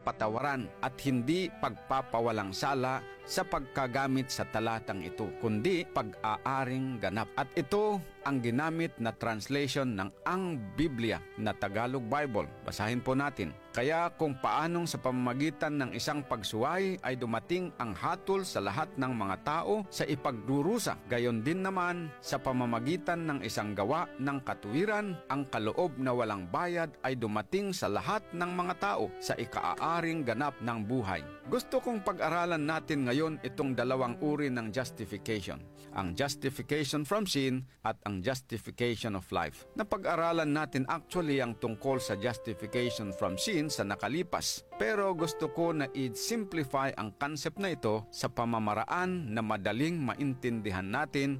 kapatawaran at hindi pagpapawalang sala sa pagkagamit sa talatang ito, kundi pag-aaring ganap. At ito ang ginamit na translation ng ang Biblia na Tagalog Bible. Basahin po natin. Kaya kung paanong sa pamamagitan ng isang pagsuway ay dumating ang hatol sa lahat ng mga tao sa ipagdurusa, gayon din naman sa pamamagitan ng isang gawa ng katuwiran, ang kaloob na walang bayad ay dumating sa lahat ng mga tao sa ikaaaring ganap ng buhay. Gusto kong pag-aralan natin ngayon itong dalawang uri ng justification, ang justification from sin at ang justification of life. Napag-aralan natin actually ang tungkol sa justification from sin sa nakalipas. Pero gusto ko na i-simplify ang concept na ito sa pamamaraan na madaling maintindihan natin,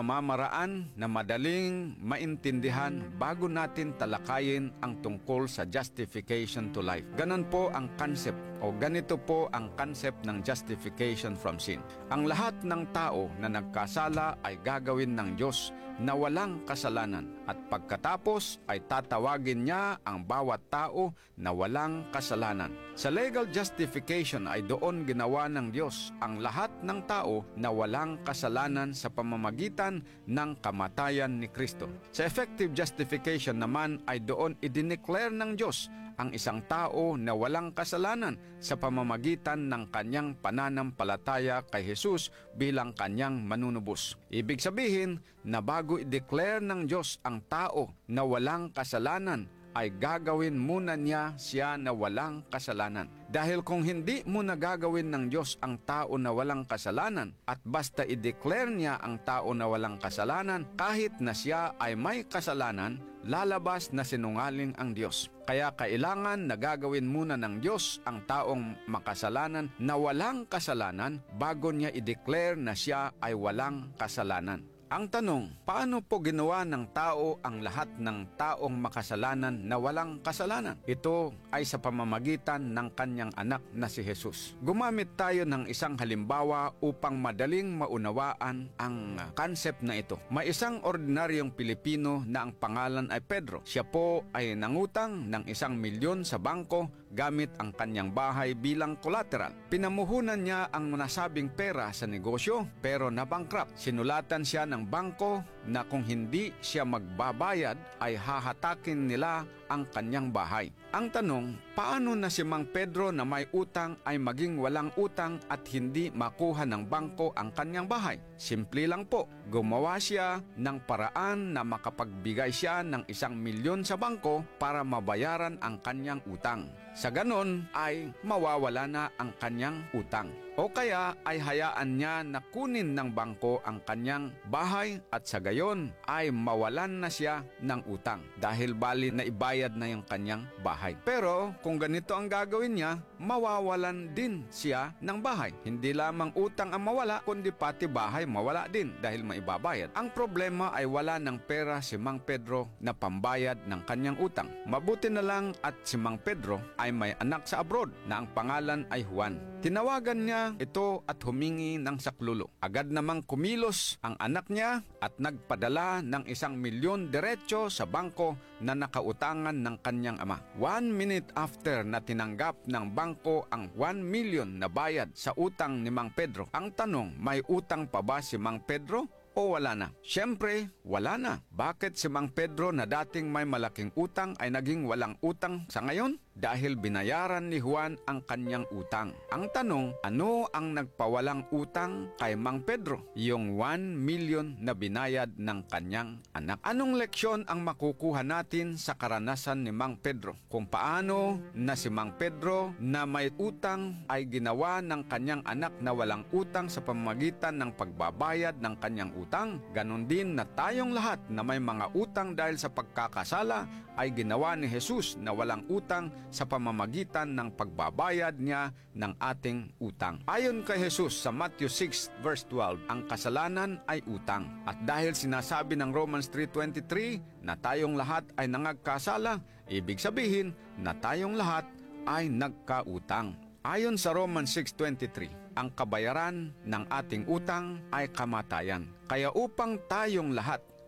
bago natin talakayin ang tungkol sa justification to life. Ganon po ang concept o ganito po ang concept ng justification from sin. Ang lahat ng tao na nagkasala ay gagawin ng Diyos na walang kasalanan at pagkatapos ay tatawagin niya ang bawat tao na walang kasalanan. Sa legal justification ay doon ginawa ng Diyos ang lahat ng tao na walang kasalanan sa pamamagitan ng kamatayan ni Kristo. Sa effective justification naman ay doon idineclare ng Diyos ang isang tao na walang kasalanan sa pamamagitan ng kanyang pananampalataya kay Jesus bilang kanyang manunubos. Ibig sabihin na bago i-declare ng Diyos ang tao na walang kasalanan, ay gagawin muna niya siya na walang kasalanan. Dahil kung hindi muna gagawin ng Diyos ang tao na walang kasalanan at basta i-declare niya ang tao na walang kasalanan, kahit na siya ay may kasalanan, lalabas na sinungaling ang Diyos. Kaya kailangan na gagawin muna ng Diyos ang taong makasalanan na walang kasalanan bago niya i-declare na siya ay walang kasalanan. Ang tanong, paano po ginawa ng tao ang lahat ng taong makasalanan na walang kasalanan? Ito ay sa pamamagitan ng kanyang anak na si Jesus. Gumamit tayo ng isang halimbawa upang madaling maunawaan ang concept na ito. May isang ordinaryong Pilipino na ang pangalan ay Pedro. Siya po ay nangutang ng 1,000,000 sa bangko gamit ang kanyang bahay bilang collateral. Pinamuhunan niya ang nasabing pera sa negosyo pero na-bankrupt. Sinulatan siya ng bangko na kung hindi siya magbabayad ay hahatakin nila ang kanyang bahay. Ang tanong, paano na si Mang Pedro na may utang ay maging walang utang at hindi makuha ng bangko ang kanyang bahay? Simple lang po, gumawa siya ng paraan na makapagbigay siya ng 1,000,000 sa bangko para mabayaran ang kanyang utang. Sa ganon ay mawawala na ang kanyang utang. O kaya ay hayaan niya na kunin ng bangko ang kanyang bahay at sa gayon ay mawalan na siya ng utang dahil bali na ibayad na yung kanyang bahay. Pero kung ganito ang gagawin niya, mawawalan din siya ng bahay. Hindi lamang utang ang mawala, kundi pati bahay mawala din dahil maibabayad. Ang problema ay wala ng pera si Mang Pedro na pambayad ng kanyang utang. Mabuti na lang at si Mang Pedro ay may anak sa abroad na ang pangalan ay Juan. Tinawagan niya ito at humingi ng saklolo. Agad namang kumilos ang anak niya at nagpadala ng 1,000,000 diretso sa bangko na nakautangan ng kanyang ama. 1 minute after na tinanggap ng bangko ang 1,000,000 na bayad sa utang ni Mang Pedro. Ang tanong, may utang pa ba si Mang Pedro? O wala na? Siyempre, wala na. Bakit si Mang Pedro na dating may malaking utang ay naging walang utang sa ngayon? Dahil binayaran ni Juan ang kanyang utang. Ang tanong, ano ang nagpawalang utang kay Mang Pedro? Yung 1,000,000 na binayad ng kanyang anak. Anong leksyon ang makukuha natin sa karanasan ni Mang Pedro? Kung paano na si Mang Pedro na may utang ay ginawa ng kanyang anak na walang utang sa pamamagitan ng pagbabayad ng kanyang utang. Ganon din na tayong lahat na may mga utang dahil sa pagkakasala ay ginawa ni Jesus na walang utang sa pamamagitan ng pagbabayad niya ng ating utang. Ayon kay Jesus sa Matthew 6 verse 12, ang kasalanan ay utang. At dahil sinasabi ng Romans 3:23 na tayong lahat ay nangagkasala, ibig sabihin na tayong lahat ay nagkautang. Ayon sa Romans 6:23, ang kabayaran ng ating utang ay kamatayan. Kaya upang tayong lahat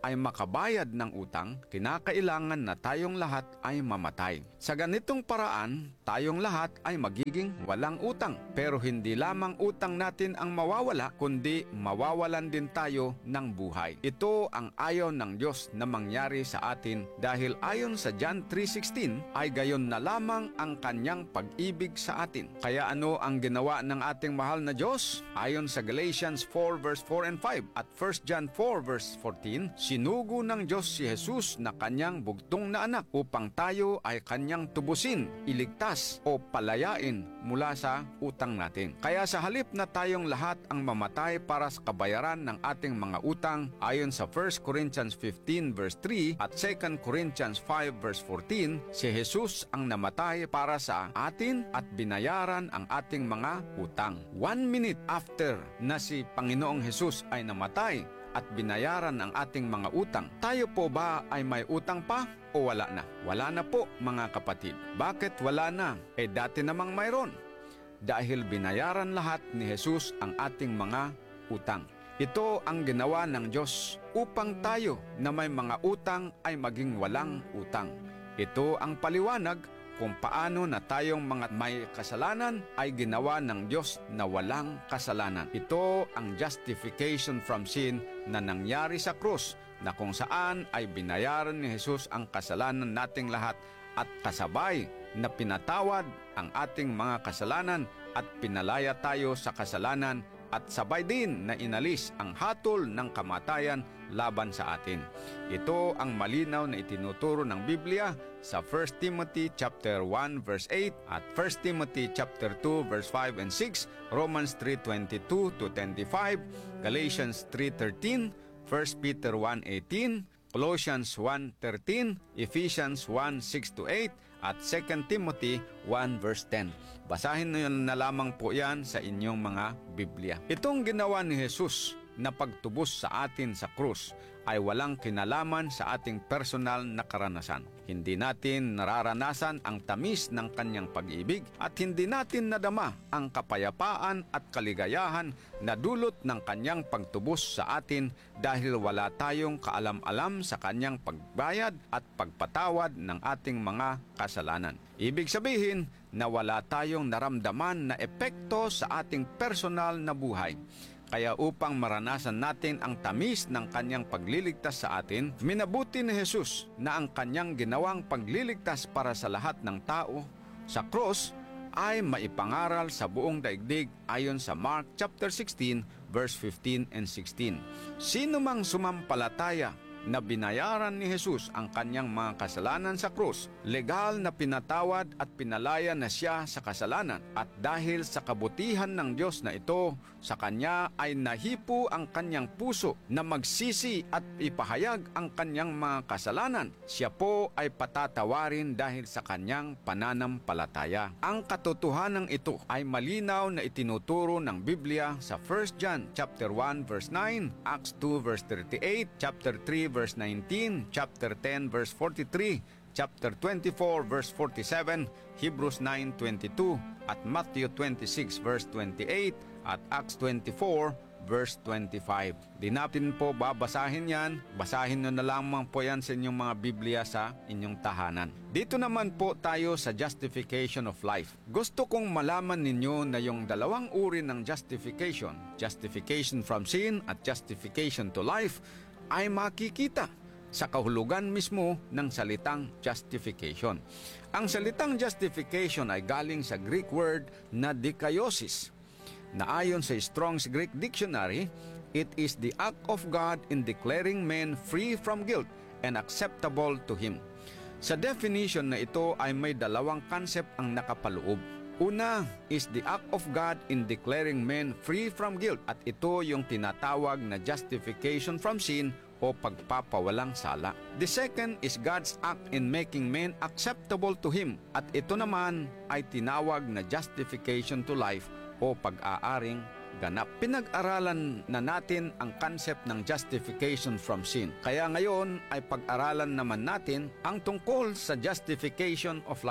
ay makabayad ng utang, kinakailangan na tayong lahat ay mamatay. Sa ganitong paraan, tayong lahat ay magiging walang utang. Pero hindi lamang utang natin ang mawawala, kundi mawawalan din tayo ng buhay. Ito ang ayaw ng Diyos na mangyari sa atin dahil ayon sa John 3:16 ay gayon na lamang ang kanyang pag-ibig sa atin. Kaya ano ang ginawa ng ating mahal na Diyos? Ayon sa Galatians 4 verse 4 and 5 at 1 John 4 verse 14, sinugo ng Diyos si Jesus na kanyang bugtong na anak upang tayo ay kanyang tubusin, iligtas o palayain mula sa utang natin. Kaya sa halip na tayong lahat ang mamatay para sa kabayaran ng ating mga utang, ayon sa 1 Corinthians 15 verse 3 at 2 Corinthians 5 verse 14, si Jesus ang namatay para sa atin at binayaran ang ating mga utang. 1 minute after na si Panginoong Jesus ay namatay at binayaran ang ating mga utang, tayo po ba ay may utang pa o wala na? Wala na po mga kapatid. Bakit wala na? Dati namang mayroon. Dahil binayaran lahat ni Jesus ang ating mga utang. Ito ang ginawa ng Diyos upang tayo na may mga utang ay maging walang utang. Ito ang paliwanag kung paano na tayong mga may kasalanan ay ginawa ng Diyos na walang kasalanan. Ito ang justification from sin na nangyari sa krus, na kung saan ay binayaran ni Jesus ang kasalanan nating lahat at kasabay na pinatawad ang ating mga kasalanan at pinalaya tayo sa kasalanan at sabay din na inalis ang hatol ng kamatayan laban sa atin. Ito ang malinaw na itinuturo ng Biblia sa 1 Timothy chapter 1 verse 8 at 1 Timothy chapter 2 verse 5 and 6, Romans 3:22 to 25, Galatians 3:13, 1 Peter 1:18, Colossians 1:13, Ephesians 1:6 to 8, at 2 Timothy 1 verse 10. Basahin niyo na lamang po yan sa inyong mga Biblia. Itong ginawa ni Jesus na pagtubos sa atin sa krus ay walang kinalaman sa ating personal na karanasan. Hindi natin nararanasan ang tamis ng kanyang pag-ibig at hindi natin nadama ang kapayapaan at kaligayahan na dulot ng kanyang pagtubos sa atin dahil wala tayong kaalam-alam sa kanyang pagbayad at pagpatawad ng ating mga kasalanan. Ibig sabihin na wala tayong naramdaman na epekto sa ating personal na buhay. Kaya upang maranasan natin ang tamis ng kanyang pagliligtas sa atin, minabuti ni Jesus na ang kanyang ginawang pagliligtas para sa lahat ng tao sa cross ay maipangaral sa buong daigdig ayon sa Mark chapter 16 verse 15 and 16. Sino mang sumampalataya na binayaran ni Jesus ang kanyang mga kasalanan sa krus, legal na pinatawad at pinalaya na siya sa kasalanan. At dahil sa kabutihan ng Diyos na ito, sa kanya ay nahipo ang kanyang puso na magsisi at ipahayag ang kanyang mga kasalanan. Siya po ay patatawarin dahil sa kanyang pananampalataya. Ang katotohanan ito ay malinaw na itinuturo ng Biblia sa 1 John chapter 1 verse 9, Acts 2 verse 38, chapter 3 verse 19, chapter 10 verse 43, chapter 24 verse 47, Hebrews 9:22 at Matthew 26 verse 28 at Acts 24 verse 25. Di natin po babasahin yan. Basahin nyo na lamang po yan sa inyong mga Biblia sa inyong tahanan. Dito naman po tayo sa justification of life. Gusto kong malaman ninyo na yung dalawang uri ng justification, justification from sin at justification to life, ay makikita sa kahulugan mismo ng salitang justification. Ang salitang justification ay galing sa Greek word na dikaiosis, na ayon sa Strong's Greek Dictionary, it is the act of God in declaring men free from guilt and acceptable to Him. Sa definition na ito ay may dalawang concept ang nakapaloob. Una is the act of God in declaring men free from guilt, at ito yung tinatawag na justification from sin o pagpapawalang sala. The second is God's act in making men acceptable to Him, at ito naman ay tinawag na justification to life o pag-aaring ganap. Pinag-aralan na natin ang concept ng justification from sin. Kaya ngayon ay pag-aralan naman natin ang tungkol sa justification of life.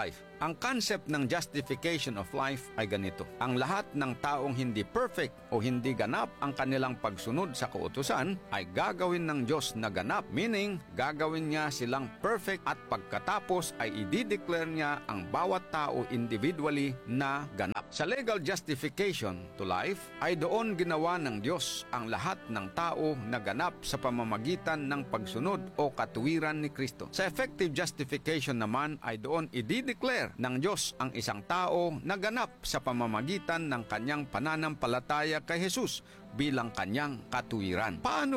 Ang concept ng justification of life ay ganito. Ang lahat ng taong hindi perfect o hindi ganap ang kanilang pagsunod sa kautusan ay gagawin ng Diyos na ganap, meaning gagawin niya silang perfect at pagkatapos ay i-declare niya ang bawat tao individually na ganap. Sa legal justification to life ay doon ginawa ng Diyos ang lahat ng tao na ganap sa pamamagitan ng pagsunod o katuwiran ni Kristo. Sa effective justification naman ay doon i-declare ng Diyos ang isang tao na ganap sa pamamagitan ng kanyang pananampalataya kay Jesus bilang kanyang katuwiran. Paano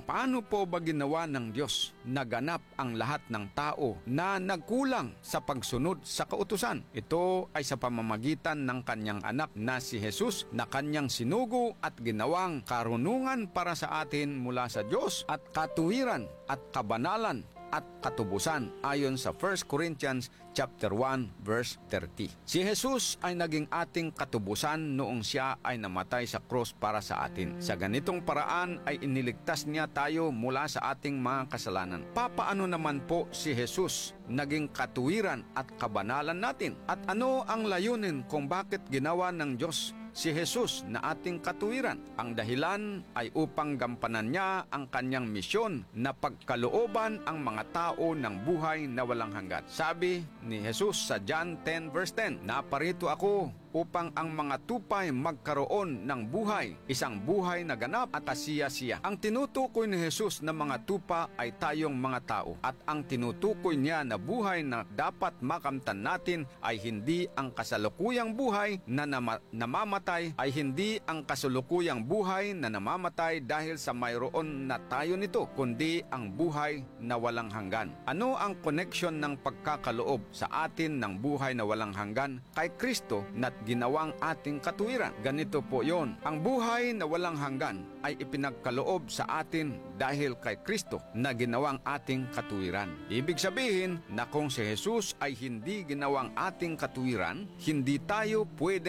po ba ginawa ng Diyos na ganap ang lahat ng tao na nagkulang sa pagsunod sa kautusan? Ito ay sa pamamagitan ng kanyang anak na si Jesus na kanyang sinugo at ginawang karunungan para sa atin mula sa Diyos at katuwiran at kabanalan at katubusan ayon sa 1 Corinthians chapter 1 verse 30. Si Jesus ay naging ating katubusan noong siya ay namatay sa cross para sa atin. Sa ganitong paraan ay iniligtas niya tayo mula sa ating mga kasalanan. Papaano naman po si Jesus naging katuwiran at kabanalan natin? At ano ang layunin kung bakit ginawa ng Diyos si Jesus na ating katuwiran? Ang dahilan ay upang gampanan niya ang kanyang misyon na pagkalooban ang mga tao ng buhay na walang hanggan. Sabi ni Jesus sa John 10 verse 10, "Naparito ako upang ang mga tupay magkaroon ng buhay, isang buhay na ganap at kasiya-siya." Ang tinutukoy ni Jesus na mga tupa ay tayong mga tao, at ang tinutukoy niya na buhay na dapat makamtan natin ay hindi ang kasalukuyang buhay na namamatay, ay hindi ang kasalukuyang buhay na namamatay dahil sa mayroon na tayo nito, kundi ang buhay na walang hanggan. Ano ang connection ng pagkakaloob sa atin ng buhay na walang hanggan kay Kristo na ginawang ating katuwiran? Ganito po yon. Ang buhay na walang hanggan ay ipinagkaloob sa atin dahil kay Kristo na ginawang ating katuwiran. Ibig sabihin na kung si Jesus ay hindi ginawang ating katuwiran, hindi tayo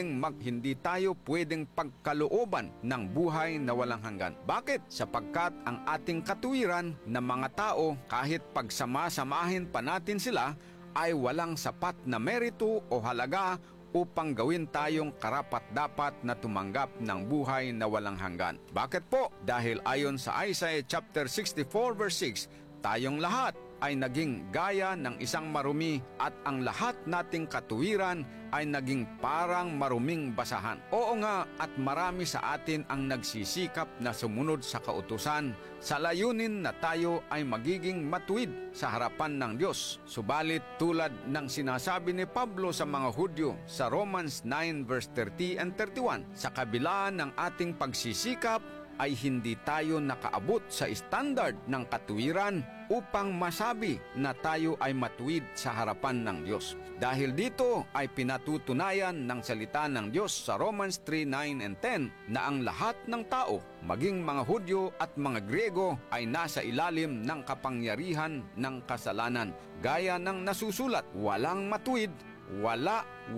pwedeng pagkalooban ng buhay na walang hanggan. Bakit? Sapagkat ang ating katuwiran na mga tao, kahit pagsama-samahin pa natin sila, ay walang sapat na merito o halaga upang gawin tayong karapat-dapat na tumanggap ng buhay na walang hanggan. Bakit po? Dahil ayon sa Isaiah chapter 64 verse 6, tayong lahat ay naging gaya ng isang marumi at ang lahat nating katuwiran ay naging parang maruming basahan. Oo nga, at marami sa atin ang nagsisikap na sumunod sa kautusan sa layunin na tayo ay magiging matuwid sa harapan ng Diyos. Subalit tulad ng sinasabi ni Pablo sa mga Hudyo sa Romans 9 verse 30 and 31, sa kabila ng ating pagsisikap ay hindi tayo nakaabot sa standard ng katuwiran upang masabi na tayo ay matuwid sa harapan ng Diyos. Dahil dito ay pinatutunayan ng salita ng Diyos sa Romans 3, 9 and 10 na ang lahat ng tao, maging mga Hudyo at mga Griego, ay nasa ilalim ng kapangyarihan ng kasalanan. Gaya ng nasusulat, walang matuwid, wala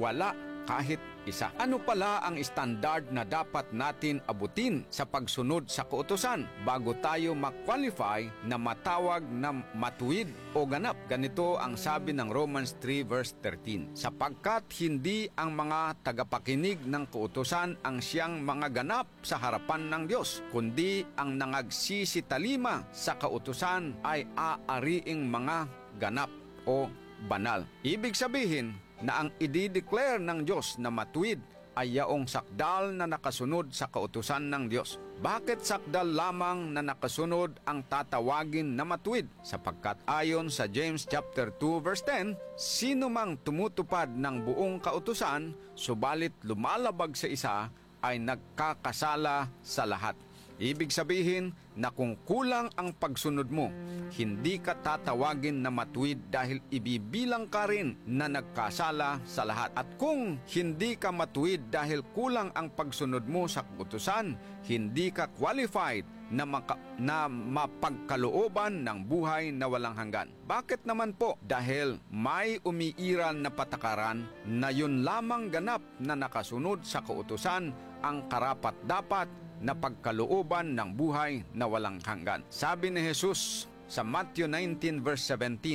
kahit isa. Ano pala ang standard na dapat natin abutin sa pagsunod sa kautusan bago tayo ma-qualify na matawag na matuwid o ganap? Ganito ang sabi ng Romans 3 verse 13. Sapagkat hindi ang mga tagapakinig ng kautusan ang siyang mga ganap sa harapan ng Diyos, kundi ang nangagsisitalima sa kautusan ay aariing mga ganap o banal. Ibig sabihin na ang i-declare ng Diyos na matuwid ay yaong sakdal na nakasunod sa kautusan ng Diyos. Bakit sakdal lamang na nakasunod ang tatawagin na matuwid? Sapagkat ayon sa James chapter 2 verse 10, sino mang tumutupad ng buong kautusan, subalit lumalabag sa isa, ay nagkakasala sa lahat. Ibig sabihin na kung kulang ang pagsunod mo, hindi ka tatawagin na matuwid dahil ibibilang ka rin na nagkasala sa lahat. At kung hindi ka matuwid dahil kulang ang pagsunod mo sa kautusan, hindi ka qualified na mapagkalooban ng buhay na walang hanggan. Bakit naman po? Dahil may umiiral na patakaran na yun lamang ganap na nakasunod sa kautusan ang karapat-dapat na pagkalooban ng buhay na walang hanggan. Sabi ni Jesus sa Matthew 19 verse 17,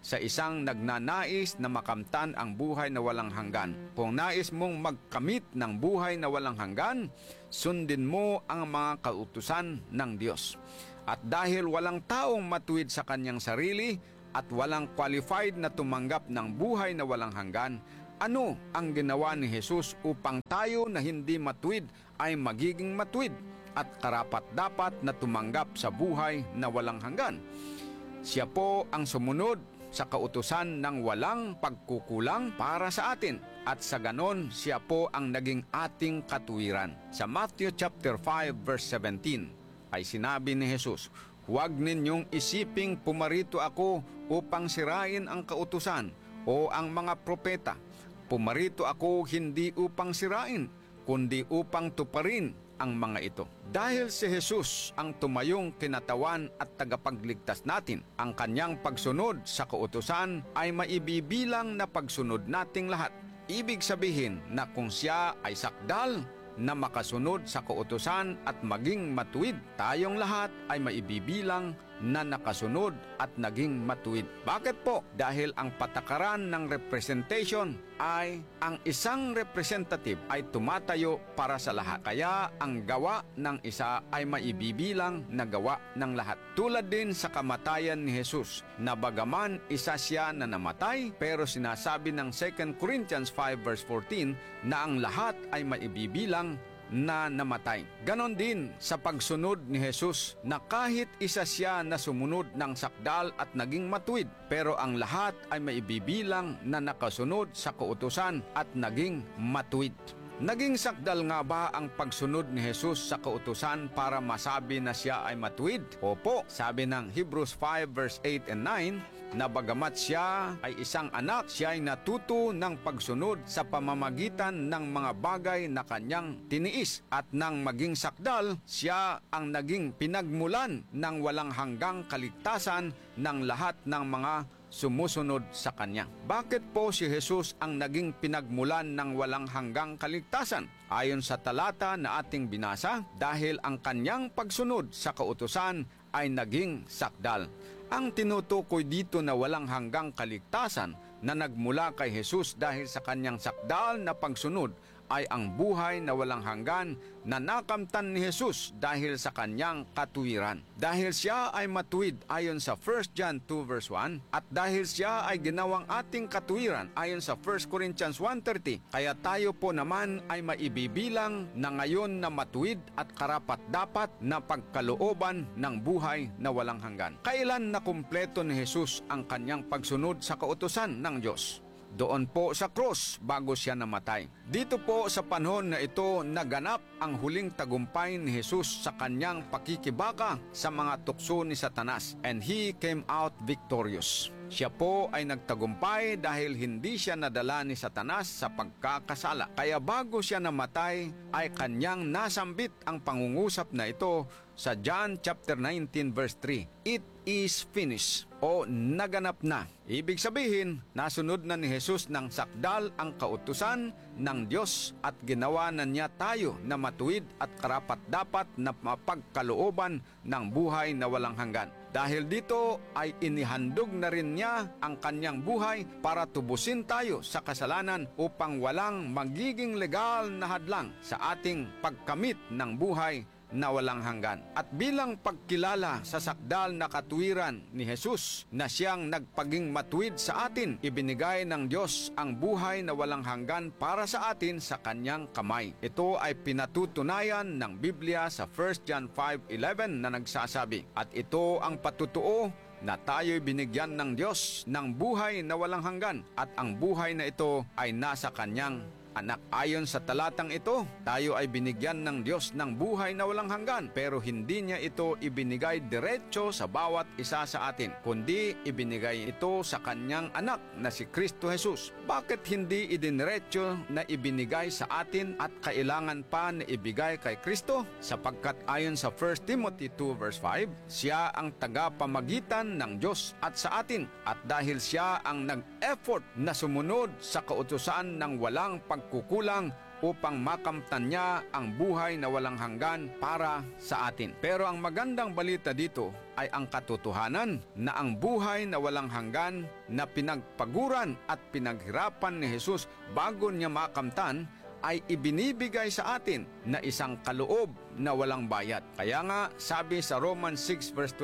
sa isang nagnanais na makamtan ang buhay na walang hanggan. Kung nais mong magkamit ng buhay na walang hanggan, sundin mo ang mga kautusan ng Diyos. At dahil walang taong matuwid sa kanyang sarili at walang qualified na tumanggap ng buhay na walang hanggan, ano ang ginawa ni Jesus upang tayo na hindi matuwid ay magiging matuwid at karapat-dapat na tumanggap sa buhay na walang hanggan? Siya po ang sumunod sa kautusan ng walang pagkukulang para sa atin, at sa ganon siya po ang naging ating katuwiran. Sa Matthew chapter 5 verse 17 ay sinabi ni Jesus, "Huwag ninyong isiping pumarito ako upang sirain ang kautusan o ang mga propeta. Pumarito ako hindi upang sirain, kundi upang tuparin ang mga ito." Dahil si Jesus ang tumayong kinatawan at tagapagligtas natin, ang kanyang pagsunod sa kautusan ay maibibilang na pagsunod nating lahat. Ibig sabihin na kung siya ay sakdal na makasunod sa kautusan at maging matuwid, tayong lahat ay maibibilang na nakasunod at naging matuwid. Bakit po? Dahil ang patakaran ng representation ay ang isang representative ay tumatayo para sa lahat. Kaya ang gawa ng isa ay maibibilang na gawa ng lahat. Tulad din sa kamatayan ni Jesus, na bagaman isa siya na namatay, pero sinasabi ng 2 Corinthians 5 verse 14 na ang lahat ay maibibilang na namatay. Ganon din sa pagsunod ni Jesus, na kahit isa siya na sumunod ng sakdal at naging matuwid, pero ang lahat ay maibibilang na nakasunod sa kautusan at naging matuwid. Naging sakdal nga ba ang pagsunod ni Jesus sa kautusan para masabi na siya ay matuwid? Opo, sabi ng Hebrews 5 verse 8 and 9, na bagamat siya ay isang anak, siya ay natuto ng pagsunod sa pamamagitan ng mga bagay na kanyang tiniis, at nang maging sakdal, siya ang naging pinagmulan ng walang hanggang kaligtasan ng lahat ng mga sumusunod sa kanya. Bakit po si Jesus ang naging pinagmulan ng walang hanggang kaligtasan? Ayon sa talata na ating binasa, dahil ang kanyang pagsunod sa kautusan ay naging sakdal. Ang tinutukoy dito na walang hanggang kaligtasan na nagmula kay Jesus dahil sa kanyang sakdal na pagsunod ay ang buhay na walang hanggan na nakamtan ni Jesus dahil sa kanyang katuwiran. Dahil siya ay matuwid ayon sa 1 John 2 verse 1, at dahil siya ay ginawang ating katuwiran ayon sa 1 Corinthians 1:30, kaya tayo po naman ay maibibilang na ngayon na matuwid at karapat-dapat na pagkalooban ng buhay na walang hanggan. Kailan nakumpleto ni Jesus ang kanyang pagsunod sa kautusan ng Diyos? Doon po sa krus bago siya namatay. Dito po sa panahon na ito naganap ang huling tagumpay ni Jesus sa kanyang pakikibaka sa mga tukso ni Satanas, and he came out victorious. Siya po ay nagtagumpay dahil hindi siya nadala ni Satanas sa pagkakasala. Kaya bago siya namatay ay kanyang nasambit ang pangungusap na ito sa John chapter 19 verse 3. It is finished, o naganap na. Ibig sabihin, nasunod na ni Jesus ng sakdal ang kautusan ng Diyos at ginawa na niya tayo na matuwid at karapat-dapat na mapagkalooban ng buhay na walang hanggan. Dahil dito ay inihandog na rin niya ang kanyang buhay para tubusin tayo sa kasalanan upang walang magiging legal na hadlang sa ating pagkamit ng buhay na walang hanggan. At bilang pagkilala sa sakdal na katuwiran ni Jesus na siyang nagpaging matuwid sa atin, ibinigay ng Diyos ang buhay na walang hanggan para sa atin sa kanyang kamay. Ito ay pinatutunayan ng Biblia sa 1 John 5:11 na nagsasabi, "At ito ang patutuo na tayo'y binigyan ng Diyos ng buhay na walang hanggan, at ang buhay na ito ay nasa kanyang anak." Ayon sa talatang ito, tayo ay binigyan ng Diyos ng buhay na walang hanggan, pero hindi niya ito ibinigay diretso sa bawat isa sa atin, kundi ibinigay ito sa kanyang anak na si Kristo Jesus. Bakit hindi idiniretso na ibinigay sa atin at kailangan pa na ibigay kay Kristo? Sapagkat ayon sa 1 Timothy 2 verse 5, siya ang tagapamagitan ng Diyos at sa atin, at dahil siya ang nag-effort na sumunod sa kautusan ng walang pagkukulang, upang makamtan niya ang buhay na walang hanggan para sa atin. Pero ang magandang balita dito ay ang katotohanan na ang buhay na walang hanggan na pinagpaguran at pinaghirapan ni Jesus bago niya makamtan ay ibinibigay sa atin na isang kaloob na walang bayad. Kaya nga sabi sa Romans 6 verse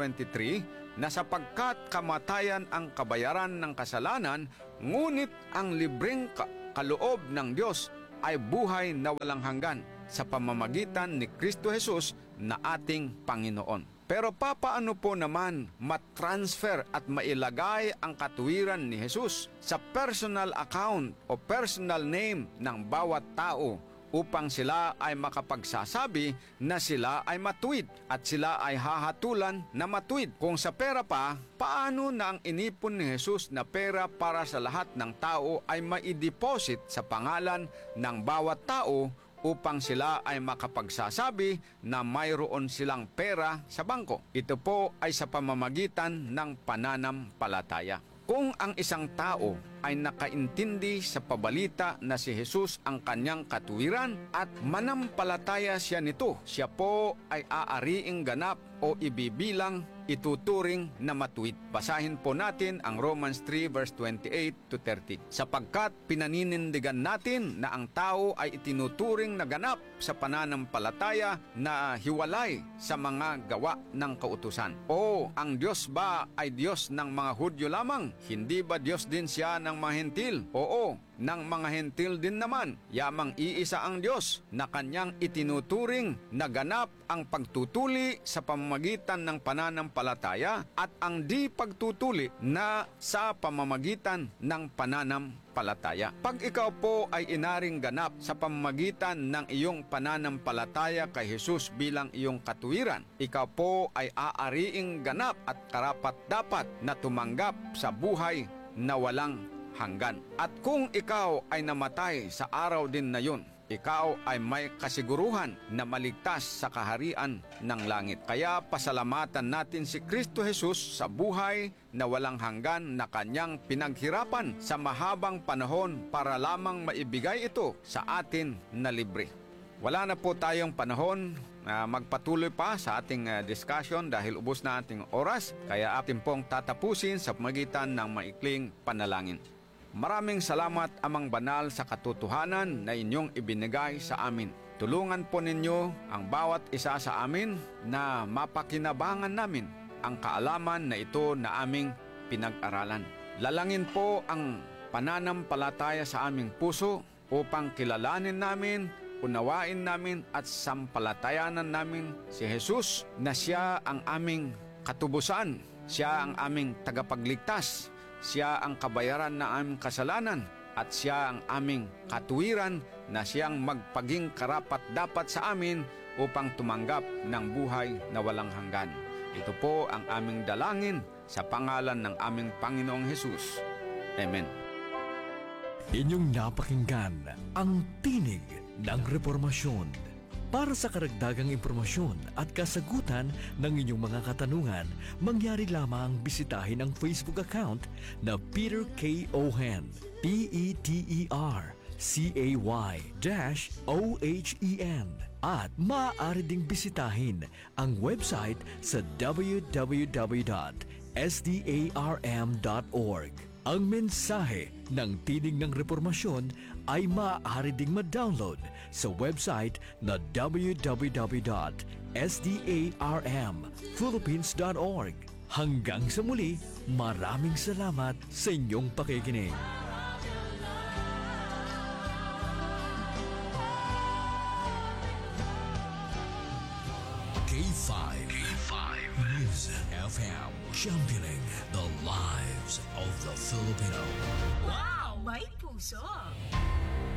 23 na sapagkat kamatayan ang kabayaran ng kasalanan, ngunit ang libreng kaloob ng Diyos ay buhay na walang hanggan sa pamamagitan ni Kristo Jesus na ating Panginoon. Pero papaano po naman matransfer at mailagay ang katuwiran ni Jesus sa personal account o personal name ng bawat tao upang sila ay makapagsasabi na sila ay matuwid at sila ay hahatulan na matuwid? Kung sa pera pa, paano na ang inipon ni Jesus na pera para sa lahat ng tao ay maideposit sa pangalan ng bawat tao upang sila ay makapagsasabi na mayroon silang pera sa bangko? Ito po ay sa pamamagitan ng pananampalataya. Kung ang isang tao ay nakaintindi sa pabalita na si Jesus ang kanyang katuwiran at manampalataya siya nito, siya po ay aariing ganap o ibibilang ituturing na matuwid. Basahin po natin ang Romans 3 verse 28 to 30. Sapagkat pinaninindigan natin na ang tao ay itinuturing na ganap sa pananampalataya na hiwalay sa mga gawa ng kautusan. O ang Diyos ba ay Diyos ng mga Hudyo lamang? Hindi ba Diyos din siya ng mga Hentil? Oo, ng mga Hentil din naman. Yamang iisa ang Diyos na kanyang itinuturing na ganap ang pagtutuli sa pamamagitan ng pananampalataya at ang di pagtutuli na sa pamamagitan ng pananampalataya. Pag ikaw po ay inaring ganap sa pamamagitan ng iyong pananampalataya kay Jesus bilang iyong katuwiran, ikaw po ay aariing ganap at karapat-dapat na tumanggap sa buhay na walang hanggan. At kung ikaw ay namatay sa araw din na yun, ikaw ay may kasiguruhan na maligtas sa kaharian ng langit. Kaya pasalamatan natin si Kristo Jesus sa buhay na walang hanggan na kanyang pinaghirapan sa mahabang panahon para lamang maibigay ito sa atin na libre. Wala na po tayong panahon na magpatuloy pa sa ating discussion dahil ubos na ating oras, kaya atin pong tatapusin sa pamagitan ng maikling panalangin. Maraming salamat, Amang Banal, sa katotohanan na inyong ibinigay sa amin. Tulungan po ninyo ang bawat isa sa amin na mapakinabangan namin ang kaalaman na ito na aming pinag-aralan. Lalangin po ang pananampalataya sa aming puso upang kilalanin namin, unawain namin at sampalatayanan namin si Jesus na siya ang aming katubusan, siya ang aming tagapagligtas, siya ang kabayaran ng aming kasalanan at siya ang aming katuwiran na siyang magpaging karapat-dapat sa amin upang tumanggap ng buhay na walang hanggan. Ito po ang aming dalangin sa pangalan ng aming Panginoong Jesus. Amen. Inyong napakinggan ang Tinig ng Reformasyon. Para sa karagdagang impormasyon at kasagutan ng inyong mga katanungan, mangyari lamang bisitahin ang Facebook account na Peter K. Ohen, PeterCay-OHEN, at maaari ding bisitahin ang website sa www.sdarm.org. Ang mensahe ng Tinig ng Reformasyon ay maaari ding ma-download sa website na www.sdarmphilippines.org. Hanggang sa muli, maraming salamat sa inyong pakikinig. K5 Music FM, championing the lives of the Filipino. Wow! May puso!